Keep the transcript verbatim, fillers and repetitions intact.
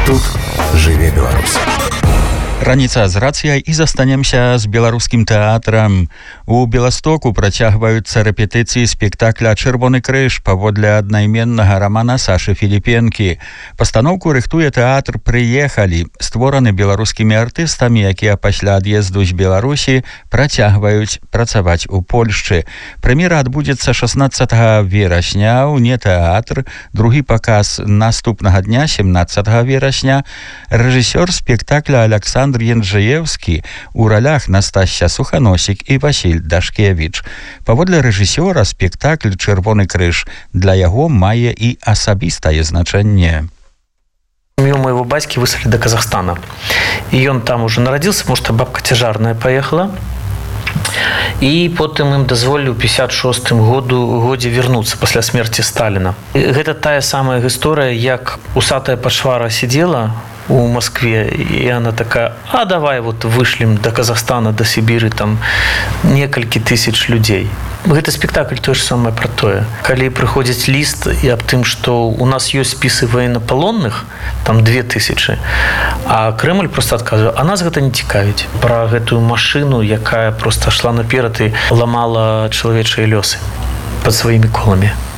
Тут жыве Беларусь. Раніца з рацыяй і застанемся з беларускім тэатрам. У Беластоку працягваюцца рэпетыцыі спектакля «Чырвоны крыж» паводле аднайменнага рамана Сашы Філіпенкі. Пастаноўку рыхтуе тэатр «Прыехалі», створаны беларускімі артыстамі, якія пасля ад'езду з Беларусі працягваюць працаваць у Польшчы. Прэм'ера адбудзецца шаснаццатага верасня ў нетэатр, другі паказ наступнага дня, семнаццатага верасня. Рэжысёр спектакля Александр Янджаевскі, у ролях Настасья Суханосік і Васіль Дашкевіч. Паводле рэжысёра спектакль «Чырвоны крыж» для яго мае і асабістае значэнне. Семью моего бацькі выслали до Казахстана. И он там уже народился, потому что бабка цяжарная поехала. И потым им дазволілі ў пятьдесят шостым году годзе вернуцца пасля смерти Сталина. Гэта тая самая гісторыя, як усатая пашвара сидела у Москве, и она такая: а давай вот вышлем до Казахстана, до Сибири там некалькі тысяч людей. Гэта спектакль то же самое про тое. Калі прыходзіць ліст і аб тым, што у нас ёсць спісы военнопалонных, там две тысячи, а Кремль просто адказвае: а нас гэта не цікавіць. Пра гэтую машыну, якая просто шла наперад і ламала чалавечыя лёсы пад сваімі коламі.